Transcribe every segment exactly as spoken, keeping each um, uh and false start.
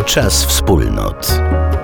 Czas wspólnot.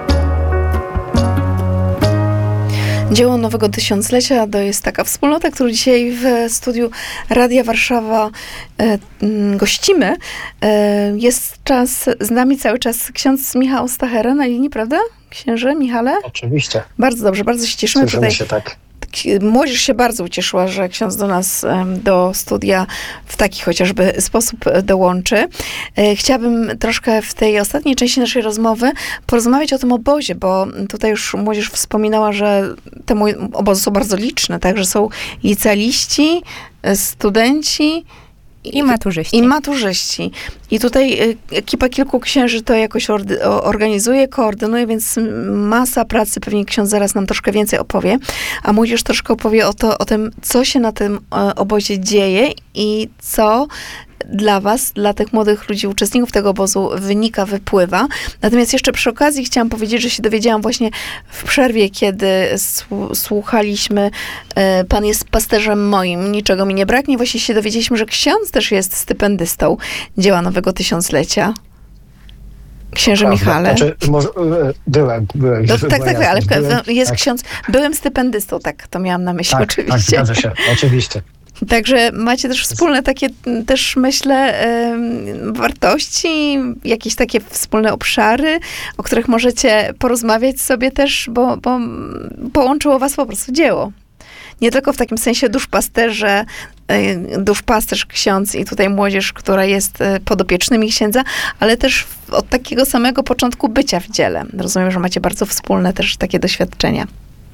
Dzieło Nowego Tysiąclecia to jest taka wspólnota, którą dzisiaj w studiu Radia Warszawa e, gościmy. E, jest czas, z nami cały czas ksiądz Michał Stachera na linii, prawda? Księże Michale? Oczywiście. Bardzo dobrze, bardzo się cieszymy. Słyszymy Tutaj się, tak. Młodzież się bardzo ucieszyła, że ksiądz do nas, do studia w taki chociażby sposób dołączy. Chciałabym troszkę w tej ostatniej części naszej rozmowy porozmawiać o tym obozie, bo tutaj już młodzież wspominała, że te obozy są bardzo liczne, tak, że są licealiści, studenci, I maturzyści. I maturzyści. I tutaj ekipa kilku księży to jakoś organizuje, koordynuje, więc masa pracy. Pewnie ksiądz zaraz nam troszkę więcej opowie. A młodzież troszkę opowie o, to, o tym, co się na tym obozie dzieje i co dla was, dla tych młodych ludzi, uczestników tego obozu wynika, wypływa. Natomiast jeszcze przy okazji chciałam powiedzieć, że się dowiedziałam właśnie w przerwie, kiedy słuchaliśmy e, Pan jest pasterzem moim, niczego mi nie braknie. Właśnie się dowiedzieliśmy, że ksiądz też jest stypendystą Dzieła Nowego Tysiąclecia. Księże Prawda. Michale. Znaczy, może, byłem, byłem. No, tak, tak, tak, ale byłem, jest tak. ksiądz. Byłem stypendystą, tak, to miałam na myśli Tak, oczywiście. tak, zgadza się, oczywiście. Także macie też wspólne takie, też myślę, y, wartości, jakieś takie wspólne obszary, o których możecie porozmawiać sobie też, bo, bo połączyło was po prostu dzieło. Nie tylko w takim sensie duszpasterze, y, duszpasterz, ksiądz i tutaj młodzież, która jest y, podopiecznymi księdza, ale też w, od takiego samego początku bycia w dziele. Rozumiem, że macie bardzo wspólne też takie doświadczenia.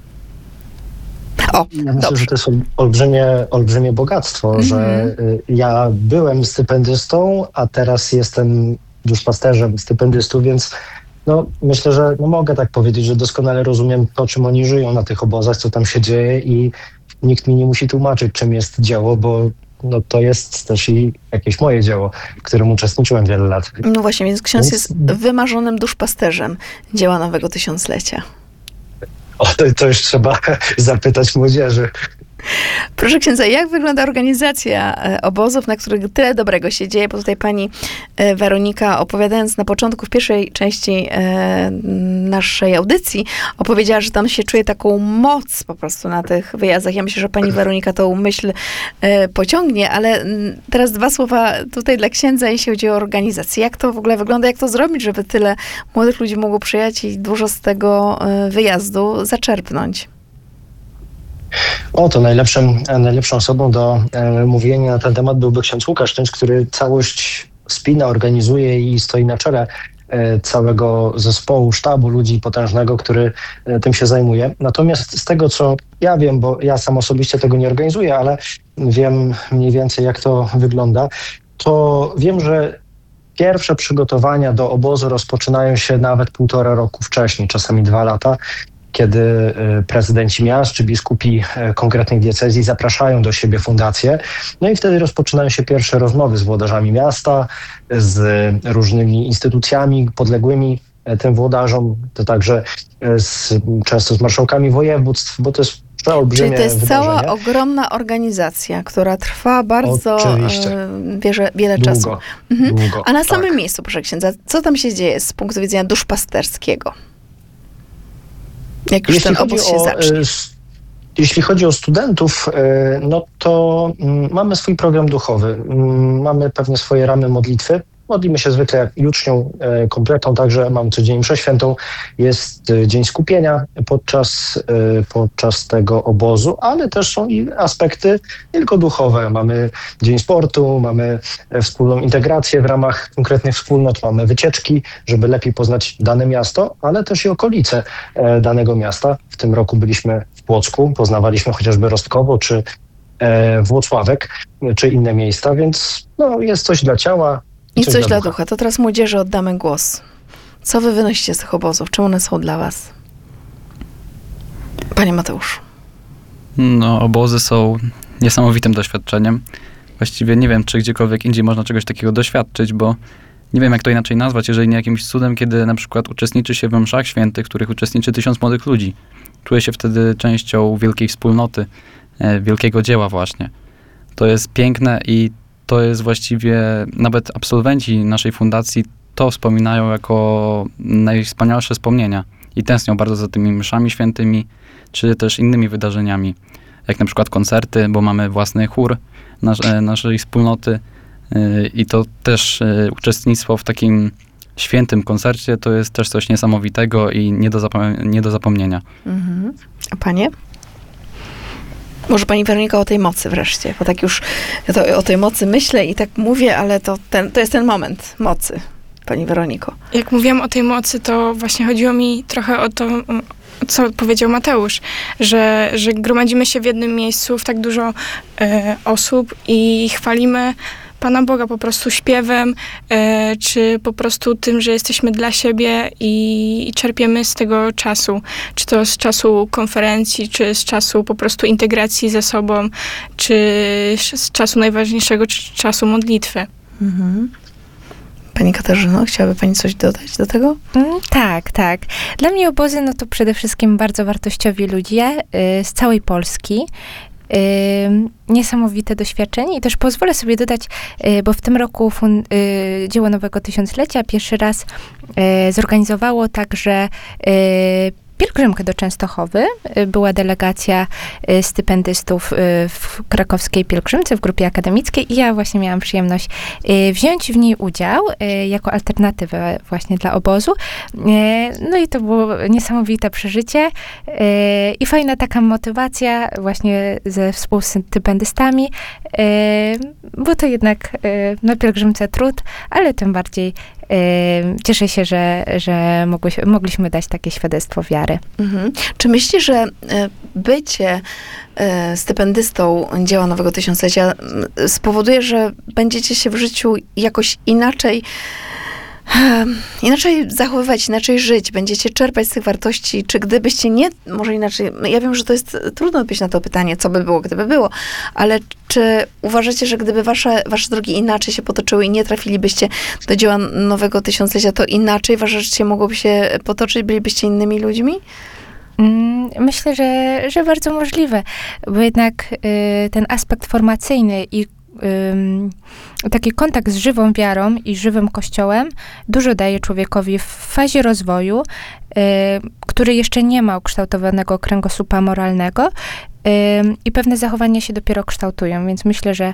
O, ja myślę, dobrze. że to jest olbrzymie, olbrzymie bogactwo, mm-hmm. że y, ja byłem stypendystą, a teraz jestem duszpasterzem stypendystów, więc no, myślę, że no, mogę tak powiedzieć, że doskonale rozumiem to, czym oni żyją na tych obozach, co tam się dzieje i nikt mi nie musi tłumaczyć, czym jest dzieło, bo no, to jest też i jakieś moje dzieło, w którym uczestniczyłem wiele lat. No właśnie, więc ksiądz Więc... jest wymarzonym duszpasterzem Dzieła Nowego Tysiąclecia. O, to, to już trzeba zapytać młodzieży. Proszę księdza, jak wygląda organizacja obozów, na których tyle dobrego się dzieje? Bo tutaj pani Weronika, opowiadając na początku, w pierwszej części naszej audycji, opowiedziała, że tam się czuje taką moc po prostu na tych wyjazdach. Ja myślę, że pani Weronika tą myśl pociągnie, ale teraz dwa słowa tutaj dla księdza, jeśli chodzi o organizację. Jak to w ogóle wygląda, jak to zrobić, żeby tyle młodych ludzi mogło przyjechać i dużo z tego wyjazdu zaczerpnąć? O, to najlepszym, najlepszą osobą do e, mówienia na ten temat byłby ksiądz Łukasz Tync, który całość spina, organizuje i stoi na czele e, całego zespołu, sztabu ludzi potężnego, który e, tym się zajmuje. Natomiast z tego, co ja wiem, bo ja sam osobiście tego nie organizuję, ale wiem mniej więcej, jak to wygląda, to wiem, że pierwsze przygotowania do obozu rozpoczynają się nawet półtora roku wcześniej, czasami dwa lata, kiedy prezydenci miast czy biskupi konkretnych diecezji zapraszają do siebie fundacje. No i wtedy rozpoczynają się pierwsze rozmowy z włodarzami miasta, z różnymi instytucjami podległymi tym włodarzom, to także z, często z marszałkami województw, bo to jest przeolbrzymie Czyli to jest wydarzenie. cała ogromna organizacja, która trwa bardzo Oczywiście. wiele, wiele Długo, czasu. Mhm. długo, A na tak. samym miejscu, proszę księdza, co tam się dzieje z punktu widzenia duszpasterskiego? Jak już Jeśli ten obóz chodzi się o, zacznie. Jeśli chodzi o studentów, no to mamy swój program duchowy. Mamy pewne swoje ramy modlitwy. Modlimy się zwykle jak jucznią kompletną, także mam codziennie mszę świętą. Jest dzień skupienia podczas, podczas tego obozu, ale też są i aspekty tylko duchowe. Mamy dzień sportu, mamy wspólną integrację w ramach konkretnych wspólnot, mamy wycieczki, żeby lepiej poznać dane miasto, ale też i okolice danego miasta. W tym roku byliśmy w Płocku, poznawaliśmy chociażby Rostkowo czy Włocławek, czy inne miejsca, więc no, jest coś dla ciała, I coś, coś dla ducha. ducha. To teraz młodzieży oddamy głos. Co wy wynosicie z tych obozów? Czym one są dla was? Panie Mateuszu. No, obozy są niesamowitym doświadczeniem. Właściwie nie wiem, czy gdziekolwiek indziej można czegoś takiego doświadczyć, bo nie wiem, jak to inaczej nazwać, jeżeli nie jakimś cudem, kiedy na przykład uczestniczy się w mszach świętych, w których uczestniczy tysiąc młodych ludzi. Czuję się wtedy częścią wielkiej wspólnoty, e, wielkiego dzieła właśnie. To jest piękne i to jest właściwie, nawet absolwenci naszej fundacji to wspominają jako najwspanialsze wspomnienia i tęsknią bardzo za tymi mszami świętymi, czy też innymi wydarzeniami, jak na przykład koncerty, bo mamy własny chór nasz, e, naszej wspólnoty e, i to też e, uczestnictwo w takim świętym koncercie to jest też coś niesamowitego i nie do, zapom- nie do zapomnienia. Mhm. A panie? Może pani Weronika o tej mocy wreszcie, bo tak już ja to, o tej mocy myślę i tak mówię, ale to, ten, to jest ten moment mocy, pani Weroniko. Jak mówiłam o tej mocy, to właśnie chodziło mi trochę o to, co powiedział Mateusz, że, że gromadzimy się w jednym miejscu, w tak dużo e, osób i chwalimy Pana Boga po prostu śpiewem, e, czy po prostu tym, że jesteśmy dla siebie i, i czerpiemy z tego czasu. Czy to z czasu konferencji, czy z czasu po prostu integracji ze sobą, czy z czasu najważniejszego, czy czasu modlitwy. Mhm. Pani Katarzyno, chciałaby pani coś dodać do tego? Mm, tak, tak. Dla mnie obozy no to przede wszystkim bardzo wartościowi ludzie y, z całej Polski. Y, niesamowite doświadczenie i też pozwolę sobie dodać, y, bo w tym roku fun, y, Dzieło Nowego Tysiąclecia pierwszy raz y, zorganizowało także y, pielgrzymkę do Częstochowy. Y, była delegacja y, stypendystów y, w krakowskiej pielgrzymce w grupie akademickiej i ja właśnie miałam przyjemność y, wziąć w niej udział y, jako alternatywę właśnie dla obozu. Y, no i to było niesamowite przeżycie y, i fajna taka motywacja właśnie ze współstypendystami, y, bo to jednak y, na pielgrzymce trud, ale tym bardziej y, cieszę się, że, że mogły, mogliśmy dać takie świadectwo wiary. Mhm. Czy myślisz, że e, bycie e, stypendystą Dzieła Nowego Tysiąclecia m, spowoduje, że będziecie się w życiu jakoś inaczej e, inaczej zachowywać, inaczej żyć, będziecie czerpać z tych wartości, czy gdybyście nie, może inaczej, ja wiem, że to jest trudno odpowiedzieć na to pytanie, co by było, gdyby było, ale czy uważacie, że gdyby wasze, wasze drogi inaczej się potoczyły i nie trafilibyście do Dzieła Nowego Tysiąclecia, to inaczej wasze życie mogłoby się potoczyć, bylibyście innymi ludźmi? Mm, Myślę, że, że bardzo możliwe, bo jednak y, ten aspekt formacyjny i y, taki kontakt z żywą wiarą i żywym Kościołem dużo daje człowiekowi w fazie rozwoju, y, który jeszcze nie ma ukształtowanego kręgosłupa moralnego y, i pewne zachowania się dopiero kształtują, więc myślę, że,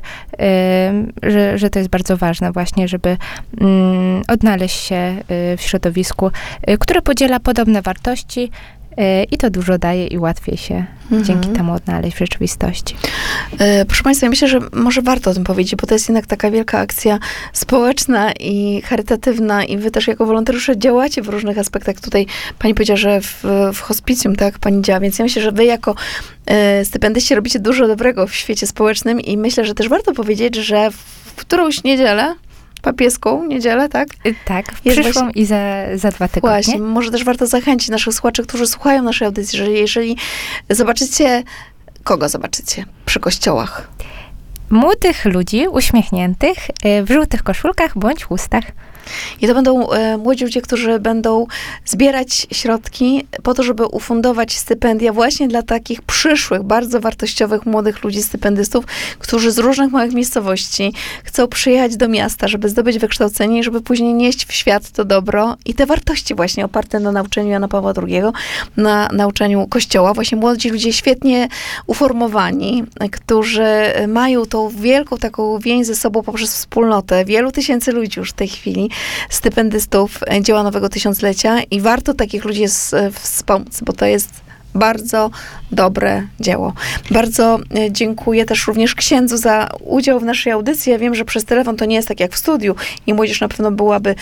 y, że, że to jest bardzo ważne właśnie, żeby y, odnaleźć się y, w środowisku, y, które podziela podobne wartości, i to dużo daje i łatwiej się Mhm. dzięki temu odnaleźć w rzeczywistości. E, Proszę Państwa, ja myślę, że może warto o tym powiedzieć, bo to jest jednak taka wielka akcja społeczna i charytatywna i wy też jako wolontariusze działacie w różnych aspektach. Tutaj pani powiedziała, że w, w hospicjum, tak, pani działa, więc ja myślę, że wy jako e, stypendyści robicie dużo dobrego w świecie społecznym i myślę, że też warto powiedzieć, że w którąś niedzielę, papieską niedzielę, tak? Y, Tak, w Jest przyszłą właśnie- i za, za dwa tygodnie. Właśnie, może też warto zachęcić naszych słuchaczy, którzy słuchają naszej audycji, że jeżeli zobaczycie, kogo zobaczycie przy kościołach? Młodych ludzi, uśmiechniętych, y, w żółtych koszulkach bądź chustach. I to będą e, młodzi ludzie, którzy będą zbierać środki po to, żeby ufundować stypendia właśnie dla takich przyszłych, bardzo wartościowych młodych ludzi, stypendystów, którzy z różnych małych miejscowości chcą przyjechać do miasta, żeby zdobyć wykształcenie i żeby później nieść w świat to dobro i te wartości właśnie oparte na nauczeniu Jana Pawła drugiego, na nauczaniu Kościoła. Właśnie młodzi ludzie świetnie uformowani, którzy mają tą wielką taką więź ze sobą poprzez wspólnotę. Wielu tysięcy ludzi już w tej chwili, stypendystów Dzieła Nowego Tysiąclecia i warto takich ludzi s- wspomóc, bo to jest bardzo dobre dzieło. Bardzo e, dziękuję też również księdzu za udział w naszej audycji. Ja wiem, że przez telefon to nie jest tak jak w studiu i młodzież na pewno byłaby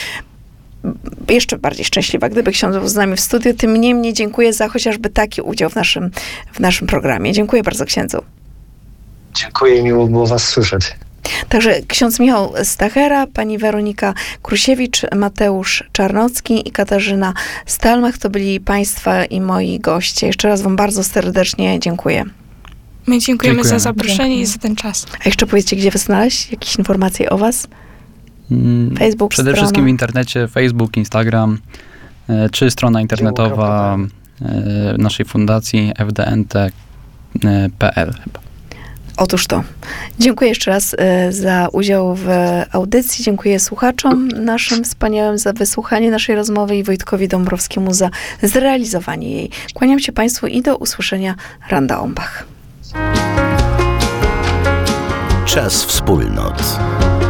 jeszcze bardziej szczęśliwa, gdyby ksiądz był z nami w studiu. Tym niemniej dziękuję za chociażby taki udział w naszym, w naszym programie. Dziękuję bardzo księdzu. Dziękuję i miło było was słyszeć. Także ksiądz Michał Stachera, pani Weronika Krusiewicz, Mateusz Czarnocki i Katarzyna Stalmach to byli państwa i moi goście. Jeszcze raz wam bardzo serdecznie dziękuję. My dziękujemy, Dziękujemy. za zaproszenie Dziękuję. i za ten czas. A jeszcze powiedzcie, gdzie was znaleźć? Jakieś informacje o was? Mm, Facebook, Przede strona. wszystkim w internecie, Facebook, Instagram, e, czy strona internetowa e, naszej fundacji f d n t kropka p l chyba. Otóż to. Dziękuję jeszcze raz e, za udział w audycji. Dziękuję słuchaczom naszym wspaniałym za wysłuchanie naszej rozmowy i Wojtkowi Dąbrowskiemu za zrealizowanie jej. Kłaniam się Państwu i do usłyszenia. Randa Ombach. Czas wspólnot.